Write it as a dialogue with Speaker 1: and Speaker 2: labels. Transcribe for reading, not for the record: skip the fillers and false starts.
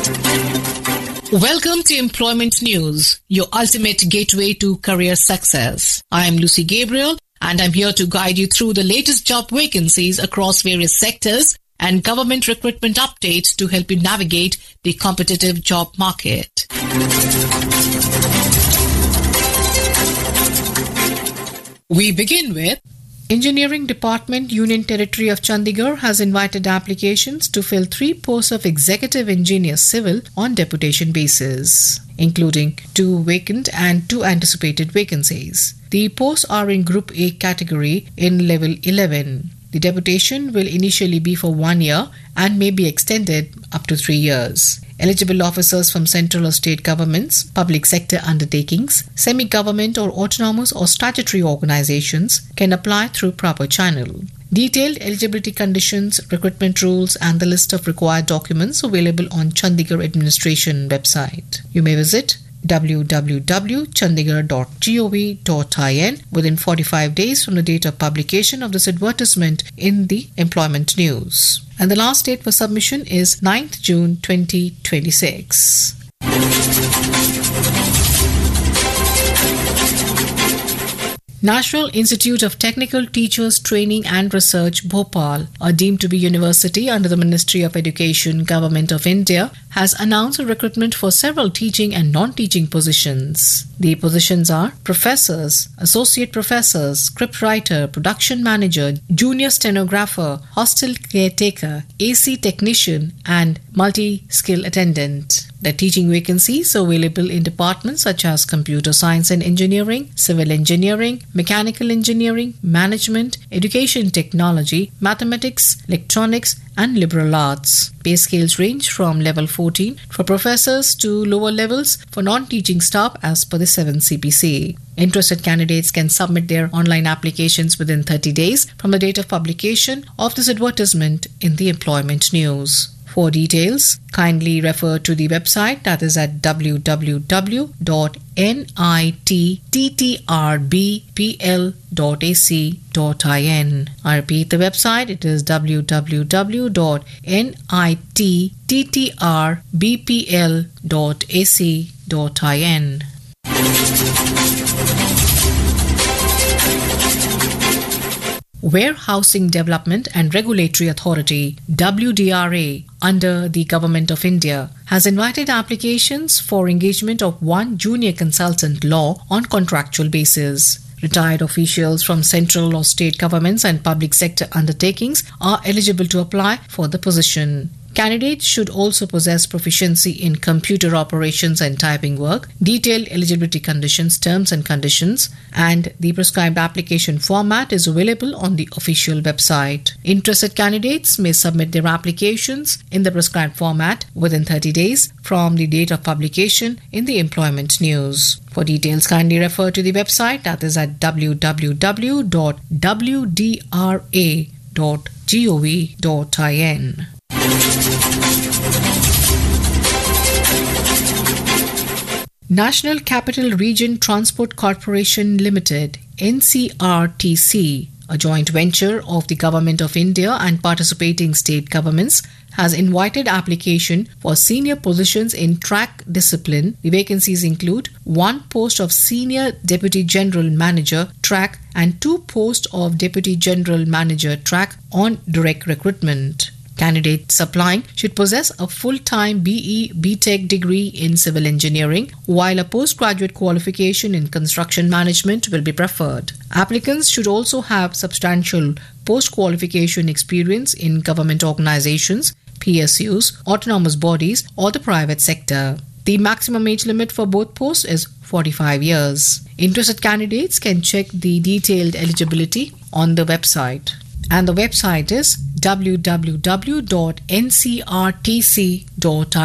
Speaker 1: Welcome to Employment News, your ultimate gateway to career success. I am Lucy Gabriel, and I'm here to guide you through the latest job vacancies across various sectors and government recruitment updates to help you navigate the competitive job market. We begin with Engineering Department, Union Territory of Chandigarh has invited applications to fill 3 posts of Executive Engineer Civil on deputation basis, including 2 vacant and 2 anticipated vacancies. The posts are in Group A category in Level 11. The deputation will initially be for 1 year and may be extended up to 3 years. Eligible officers from central or state governments, public sector undertakings, semi-government or autonomous or statutory organizations can apply through proper channel. Detailed eligibility conditions, recruitment rules and the list of required documents available on Chandigarh Administration website. You may visit www.chandigarh.gov.in within 45 days from the date of publication of this advertisement in the Employment News. And the last date for submission is 9th June 2026. National Institute of Technical Teachers Training and Research, Bhopal, a deemed to be university under the Ministry of Education, Government of India, has announced a recruitment for several teaching and non-teaching positions. The positions are professors, associate professors, scriptwriter, production manager, junior stenographer, hostel caretaker, AC technician, and multi-skill attendant. The teaching vacancies are available in departments such as computer science and engineering, civil engineering, mechanical engineering, management, education technology, mathematics, electronics, and liberal arts. Pay scales range from level 14 for professors to lower levels for non-teaching staff as per the 7th CPC. Interested candidates can submit their online applications within 30 days from the date of publication of this advertisement in the Employment News. For details, kindly refer to the website, that is at www.nitttrbpl.ac.in. I repeat the website, it is www.nitttrbpl.ac.in. Warehousing Development and Regulatory Authority, WDRA, under the Government of India, has invited applications for engagement of 1 junior consultant law on contractual basis. Retired officials from central or state governments and public sector undertakings are eligible to apply for the position. Candidates should also possess proficiency in computer operations and typing work, detailed eligibility conditions, terms and conditions, and the prescribed application format is available on the official website. Interested candidates may submit their applications in the prescribed format within 30 days from the date of publication in the Employment News. For details, kindly refer to the website, that is at www.wdra.gov.in. National Capital Region Transport Corporation Limited, NCRTC, a joint venture of the Government of India and participating state governments, has invited application for senior positions in track discipline. The vacancies include 1 post of Senior Deputy General Manager track and 2 posts of Deputy General Manager track on direct recruitment. Candidates applying should possess a full-time BE BTech degree in civil engineering, while a postgraduate qualification in construction management will be preferred. Applicants should also have substantial post-qualification experience in government organizations, PSUs, autonomous bodies, or the private sector. The maximum age limit for both posts is 45 years. Interested candidates can check the detailed eligibility on the website. And the website is www.ncrtc.in.